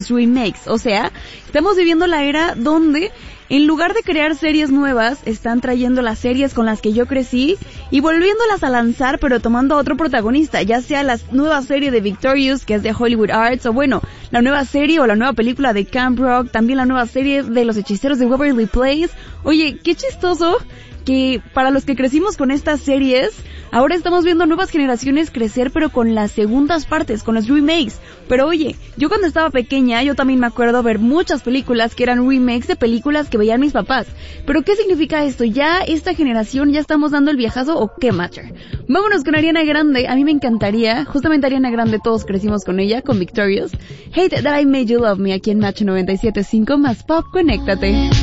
remakes. O sea, estamos viviendo la era donde en lugar de crear series nuevas, están trayendo las series con las que yo crecí y volviéndolas a lanzar, pero tomando a otro protagonista, ya sea la nueva serie de Victorious, que es de Hollywood Arts, o bueno, la nueva serie o la nueva película de Camp Rock, también la nueva serie de Los Hechiceros de Waverly Place. Oye, qué chistoso que para los que crecimos con estas series, ahora estamos viendo nuevas generaciones crecer, pero con las segundas partes, con los remakes. Pero oye, yo cuando estaba pequeña, yo también me acuerdo ver muchas películas que eran remakes de películas que veían mis papás. ¿Pero qué significa esto? ¿Ya esta generación ya estamos dando el viejazo o qué, Matcher? Vámonos con Ariana Grande. A mí me encantaría, justamente Ariana Grande, todos crecimos con ella, con Victorious. Hate That I Made You Love Me, aquí en Match 97.5 más Pop, conéctate.